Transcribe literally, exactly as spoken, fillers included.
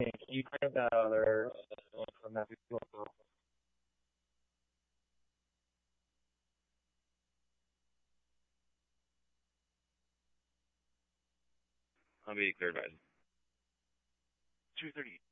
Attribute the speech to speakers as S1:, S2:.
S1: Can you find that other one from that before?
S2: I'll be clear advisor. two thirty.